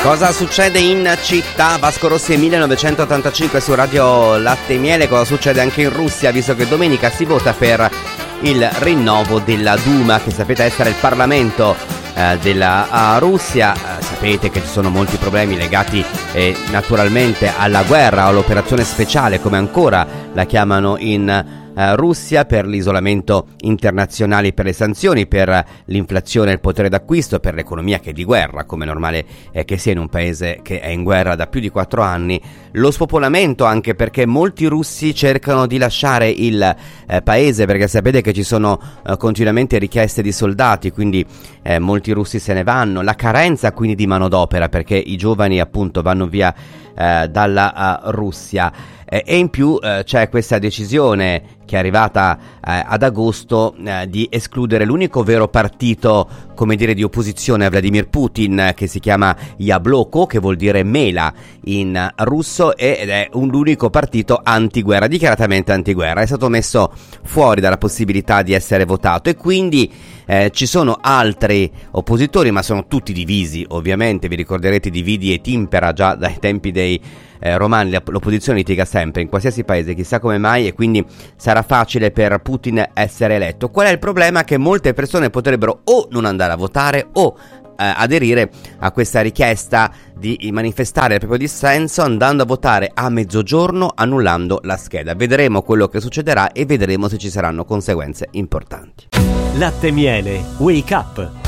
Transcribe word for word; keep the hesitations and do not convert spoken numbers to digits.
Cosa succede in città? Vasco Rossi millenovecentottantacinque su Radio Latte e Miele. Cosa succede anche in Russia, visto che domenica si vota per il rinnovo della Duma, che sapete essere il Parlamento eh, della uh, Russia. Uh, sapete che ci sono molti problemi legati eh, naturalmente alla guerra, all'operazione speciale, come ancora la chiamano in Uh, Russia, per l'isolamento internazionale, per le sanzioni, per l'inflazione e il potere d'acquisto, per l'economia che è di guerra, come normale è che sia in un paese che è in guerra da più di quattro anni, lo spopolamento, anche perché molti russi cercano di lasciare il eh, paese, perché sapete che ci sono eh, continuamente richieste di soldati, quindi eh, molti russi se ne vanno, la carenza quindi di manodopera, perché i giovani appunto vanno via eh, dalla uh, Russia. E in più eh, c'è questa decisione che è arrivata eh, ad agosto eh, di escludere l'unico vero partito, come dire, di opposizione a Vladimir Putin, eh, che si chiama Yabloko, che vuol dire mela in eh, russo, ed è un, l'unico partito antiguerra, dichiaratamente antiguerra. È stato messo fuori dalla possibilità di essere votato e quindi eh, ci sono altri oppositori, ma sono tutti divisi, ovviamente. Vi ricorderete Dividi et Impera già dai tempi dei Eh, romani. L'opposizione litiga sempre in qualsiasi paese, chissà come mai, e quindi sarà facile per Putin essere eletto. Qual è il problema? Che molte persone potrebbero o non andare a votare o eh, aderire a questa richiesta di manifestare il proprio dissenso andando a votare a mezzogiorno, annullando la scheda. Vedremo quello che succederà e vedremo se ci saranno conseguenze importanti. Latte e Miele Wake Up.